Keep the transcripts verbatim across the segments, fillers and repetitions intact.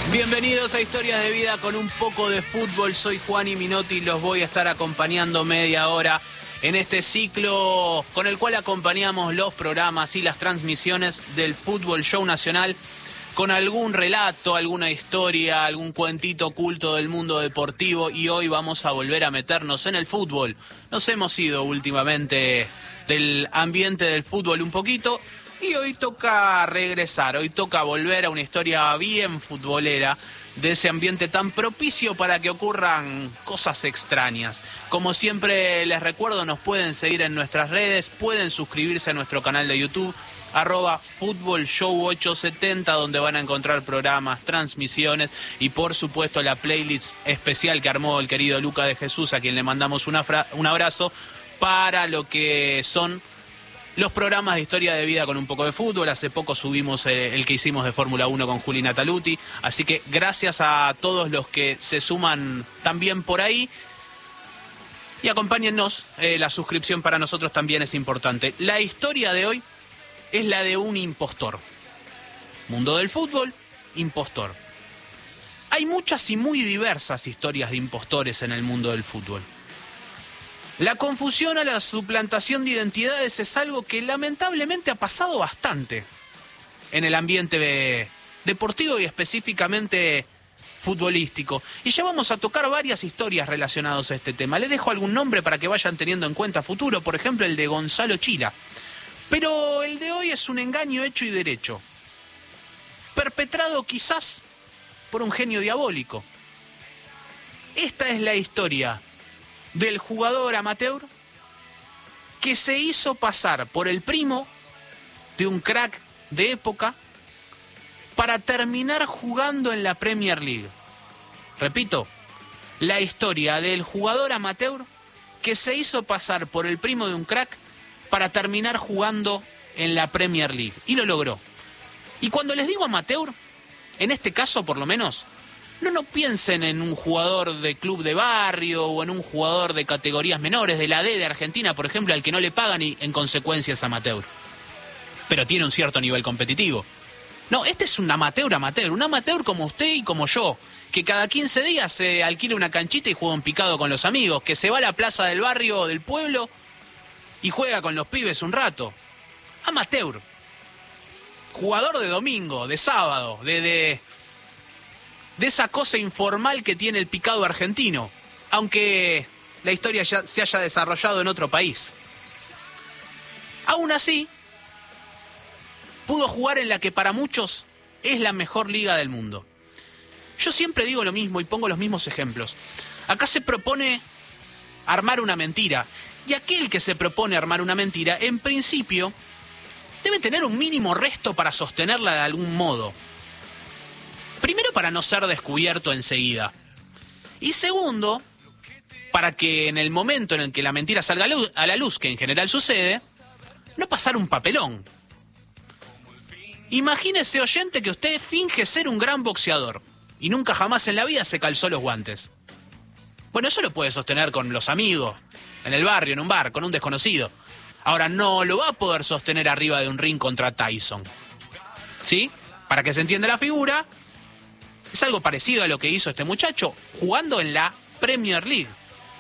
Bienvenidos a Historias de Vida con un poco de fútbol. Soy Juan y Minotti y los voy a estar acompañando media hora en este ciclo con el cual acompañamos los programas y las transmisiones del Fútbol Show Nacional con algún relato, alguna historia, algún cuentito oculto del mundo deportivo, y hoy vamos a volver a meternos en el fútbol. Nos hemos ido últimamente del ambiente del fútbol un poquito y hoy toca regresar, hoy toca volver a una historia bien futbolera, de ese ambiente tan propicio para que ocurran cosas extrañas. Como siempre les recuerdo, nos pueden seguir en nuestras redes, pueden suscribirse a nuestro canal de YouTube, arroba Fútbol Show ochocientos setenta, donde van a encontrar programas, transmisiones y por supuesto la playlist especial que armó el querido Luca de Jesús, a quien le mandamos una fra- un abrazo, para lo que son los programas de Historia de Vida con un poco de fútbol. Hace poco subimos eh, el que hicimos de Fórmula uno con Juli Nataluti. Así que gracias a todos los que se suman también por ahí. Y acompáñennos, eh, la suscripción para nosotros también es importante. La historia de hoy es la de un impostor. Mundo del fútbol, impostor. Hay muchas y muy diversas historias de impostores en el mundo del fútbol. La confusión a la suplantación de identidades es algo que lamentablemente ha pasado bastante en el ambiente de- deportivo y específicamente futbolístico. Y ya vamos a tocar varias historias relacionadas a este tema. Les dejo algún nombre para que vayan teniendo en cuenta a futuro, por ejemplo el de Gonzalo Chila. Pero el de hoy es un engaño hecho y derecho, perpetrado quizás por un genio diabólico. Esta es la historia del jugador amateur que se hizo pasar por el primo de un crack de época para terminar jugando en la Premier League. Repito, la historia del jugador amateur que se hizo pasar por el primo de un crack para terminar jugando en la Premier League. Y lo logró. Y cuando les digo amateur, en este caso por lo menos, no, no piensen en un jugador de club de barrio o en un jugador de categorías menores, de la D de Argentina, por ejemplo, al que no le pagan y en consecuencia es amateur. Pero tiene un cierto nivel competitivo. No, este es un amateur amateur, un amateur como usted y como yo, que cada quince días se alquila una canchita y juega un picado con los amigos, que se va a la plaza del barrio o del pueblo y juega con los pibes un rato. Amateur. Jugador de domingo, de sábado, de... de de esa cosa informal que tiene el picado argentino, aunque la historia ya se haya desarrollado en otro país. Aún así, pudo jugar en la que para muchos es la mejor liga del mundo. Yo siempre digo lo mismo y pongo los mismos ejemplos. Acá se propone armar una mentira, y aquel que se propone armar una mentira, en principio, debe tener un mínimo resto para sostenerla de algún modo. Primero, para no ser descubierto enseguida. Y segundo, para que en el momento en el que la mentira salga a la luz, que en general sucede, no pasar un papelón. Imagínese, oyente, que usted finge ser un gran boxeador y nunca jamás en la vida se calzó los guantes. Bueno, eso lo puede sostener con los amigos, en el barrio, en un bar, con un desconocido. Ahora, no lo va a poder sostener arriba de un ring contra Tyson. ¿Sí? Para que se entienda la figura, es algo parecido a lo que hizo este muchacho jugando en la Premier League.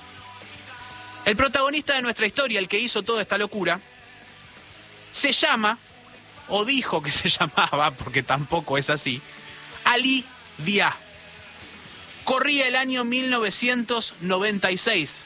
El protagonista de nuestra historia, el que hizo toda esta locura, se llama, o dijo que se llamaba, porque tampoco es así, Ali Dia. Corría el año mil novecientos noventa y seis,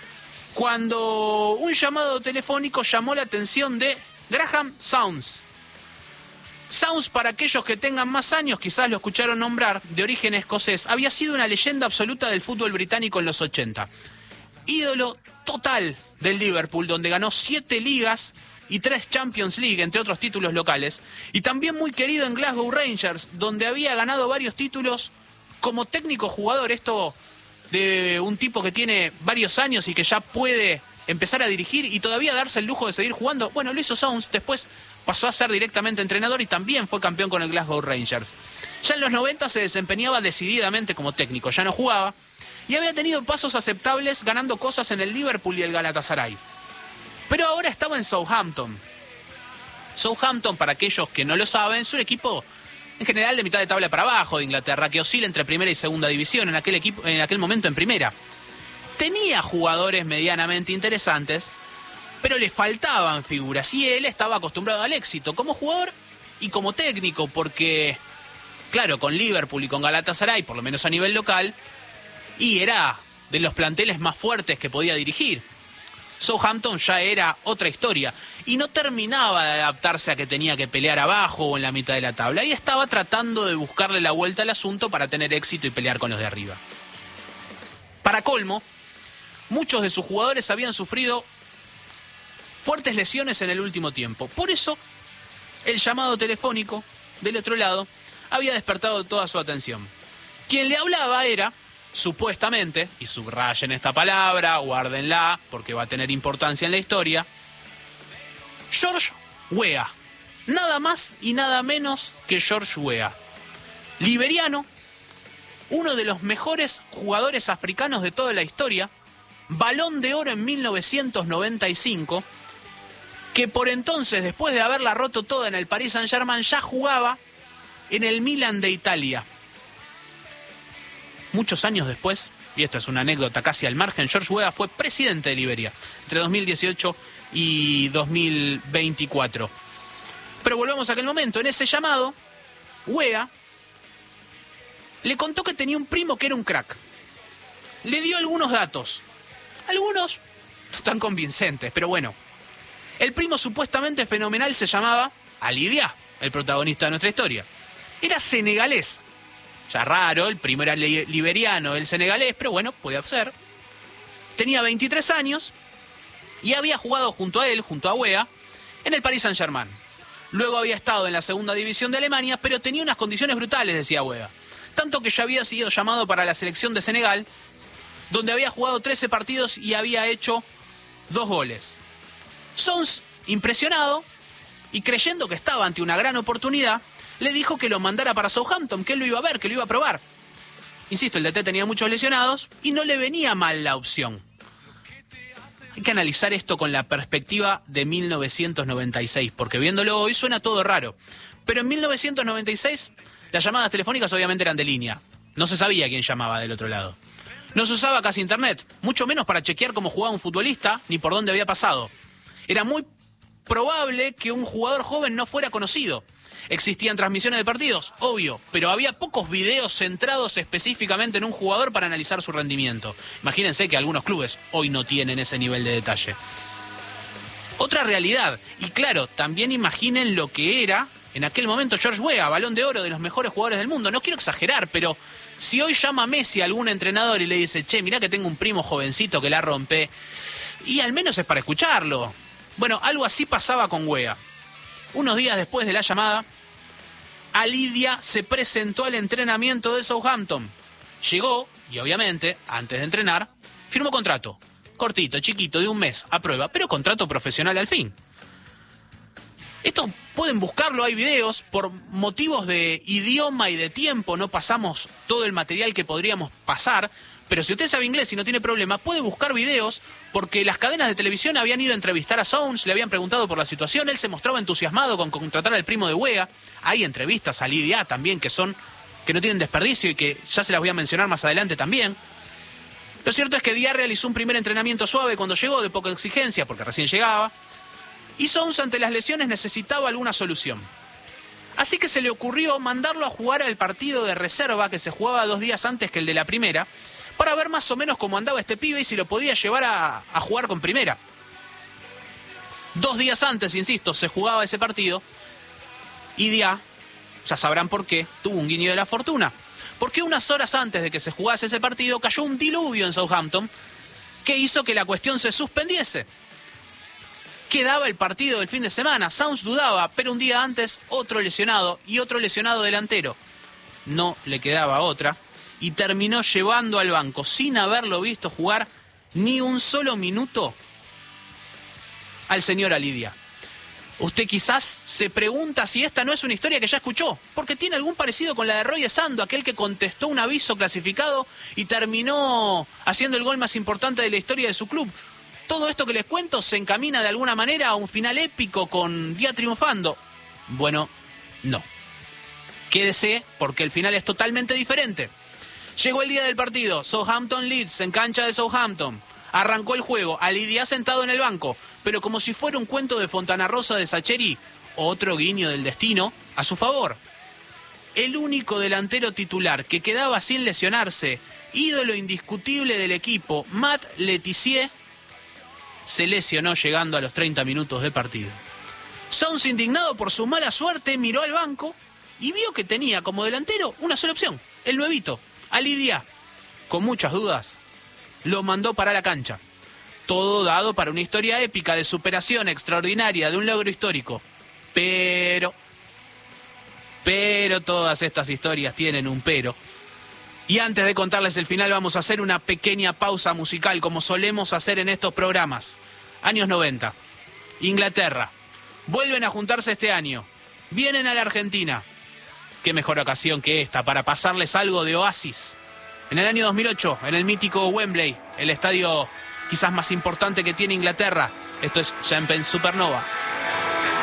cuando un llamado telefónico llamó la atención de Graham Sounds. Sounds, para aquellos que tengan más años, quizás lo escucharon nombrar, de origen escocés, había sido una leyenda absoluta del fútbol británico en los ochenta. Ídolo total del Liverpool, donde ganó siete ligas y tres Champions League, entre otros títulos locales. Y también muy querido en Glasgow Rangers, donde había ganado varios títulos como técnico jugador. Esto de un tipo que tiene varios años y que ya puede empezar a dirigir y todavía darse el lujo de seguir jugando. Bueno, lo hizo Sounds, después pasó a ser directamente entrenador y también fue campeón con el Glasgow Rangers. Ya en los noventa se desempeñaba decididamente como técnico, ya no jugaba, y había tenido pasos aceptables ganando cosas en el Liverpool y el Galatasaray. Pero ahora estaba en Southampton. Southampton, para aquellos que no lo saben, es un equipo en general de mitad de tabla para abajo de Inglaterra, que oscila entre primera y segunda división, en aquel, equipo, en aquel momento en primera. Tenía jugadores medianamente interesantes, pero le faltaban figuras, y él estaba acostumbrado al éxito como jugador y como técnico, porque, claro, con Liverpool y con Galatasaray, por lo menos a nivel local, y era de los planteles más fuertes que podía dirigir. Southampton ya era otra historia y no terminaba de adaptarse a que tenía que pelear abajo o en la mitad de la tabla, y estaba tratando de buscarle la vuelta al asunto para tener éxito y pelear con los de arriba. Para colmo, muchos de sus jugadores habían sufrido fuertes lesiones en el último tiempo. Por eso, el llamado telefónico del otro lado había despertado toda su atención. Quien le hablaba era, supuestamente, y subrayen esta palabra, guárdenla, porque va a tener importancia en la historia, George Weah. Nada más y nada menos que George Weah. Liberiano, uno de los mejores jugadores africanos de toda la historia, Balón de Oro en mil novecientos noventa y cinco, que por entonces, después de haberla roto toda en el Paris Saint-Germain, ya jugaba en el Milan de Italia. Muchos años después, y esto es una anécdota casi al margen, George Weah fue presidente de Liberia entre dos mil dieciocho y dos mil veinticuatro. Pero volvamos a aquel momento. En ese llamado, Weah le contó que tenía un primo que era un crack. Le dio algunos datos. Algunos no tan convincentes, pero bueno. El primo supuestamente fenomenal se llamaba Ali Dia, el protagonista de nuestra historia. Era senegalés. Ya raro, el primo era liberiano, el senegalés, pero bueno, podía ser. Tenía veintitrés años y había jugado junto a él, junto a Weah, en el Paris Saint-Germain. Luego había estado en la segunda división de Alemania, pero tenía unas condiciones brutales, decía Weah. Tanto que ya había sido llamado para la selección de Senegal, donde había jugado trece partidos y había hecho dos goles. Sons, impresionado y creyendo que estaba ante una gran oportunidad, le dijo que lo mandara para Southampton, que él lo iba a ver, que lo iba a probar. Insisto, el D T tenía muchos lesionados y no le venía mal la opción. Hay que analizar esto con la perspectiva de mil novecientos noventa y seis, porque viéndolo hoy suena todo raro. Pero en mil novecientos noventa y seis las llamadas telefónicas obviamente eran de línea. No se sabía quién llamaba del otro lado. No se usaba casi internet, mucho menos para chequear cómo jugaba un futbolista ni por dónde había pasado. Era muy probable que un jugador joven no fuera conocido. Existían transmisiones de partidos, obvio, pero había pocos videos centrados específicamente en un jugador para analizar su rendimiento. Imagínense que algunos clubes hoy no tienen ese nivel de detalle. Otra realidad, y claro, también imaginen lo que era en aquel momento George Weah, Balón de Oro, de los mejores jugadores del mundo. No quiero exagerar, pero si hoy llama a Messi a algún entrenador y le dice, che, mirá que tengo un primo jovencito que la rompe, y al menos es para escucharlo. Bueno, algo así pasaba con Weah. Unos días después de la llamada, Ali Dia se presentó al entrenamiento de Southampton. Llegó, y obviamente, antes de entrenar, firmó contrato. Cortito, chiquito, de un mes, a prueba, pero contrato profesional al fin. Esto pueden buscarlo, hay videos. Por motivos de idioma y de tiempo no pasamos todo el material que podríamos pasar, pero si usted sabe inglés y no tiene problema, puede buscar videos, porque las cadenas de televisión habían ido a entrevistar a Sounds, le habían preguntado por la situación, él se mostraba entusiasmado con contratar al primo de Weah. Hay entrevistas a Ali Dia también que son, que no tienen desperdicio y que ya se las voy a mencionar más adelante también. Lo cierto es que Dia realizó un primer entrenamiento suave cuando llegó, de poca exigencia, porque recién llegaba, y Sounds ante las lesiones necesitaba alguna solución. Así que se le ocurrió mandarlo a jugar al partido de reserva que se jugaba dos días antes que el de la primera, para ver más o menos cómo andaba este pibe y si lo podía llevar a, a jugar con primera. Dos días antes, insisto, se jugaba ese partido y Dia, ya sabrán por qué, tuvo un guiño de la fortuna. Porque unas horas antes de que se jugase ese partido cayó un diluvio en Southampton que hizo que la cuestión se suspendiese. Quedaba el partido del fin de semana, Sounds dudaba, pero un día antes otro lesionado y otro lesionado delantero. No le quedaba otra. Y terminó llevando al banco, sin haberlo visto jugar ni un solo minuto, al señor Ali Dia. Usted quizás se pregunta si esta no es una historia que ya escuchó, porque tiene algún parecido con la de Roy Esando, aquel que contestó un aviso clasificado y terminó haciendo el gol más importante de la historia de su club. Todo esto que les cuento se encamina de alguna manera a un final épico con Dia triunfando. Bueno, no. Quédese porque el final es totalmente diferente. Llegó el día del partido, Southampton Leeds en cancha de Southampton. Arrancó el juego, Alidia sentado en el banco, pero como si fuera un cuento de Fontana Rosa de Sacheri, otro guiño del destino a su favor. El único delantero titular que quedaba sin lesionarse, ídolo indiscutible del equipo, Matt Letizier, se lesionó llegando a los treinta minutos de partido. Sounds, indignado por su mala suerte, miró al banco y vio que tenía como delantero una sola opción, el nuevito, Alidia. Con muchas dudas, lo mandó para la cancha. Todo dado para una historia épica de superación extraordinaria, de un logro histórico. Pero... Pero todas estas historias tienen un pero. Y antes de contarles el final vamos a hacer una pequeña pausa musical como solemos hacer en estos programas. Años noventa. Inglaterra. Vuelven a juntarse este año. Vienen a la Argentina. Qué mejor ocasión que esta para pasarles algo de Oasis. En el año dos mil ocho, en el mítico Wembley, el estadio quizás más importante que tiene Inglaterra. Esto es Champagne Supernova.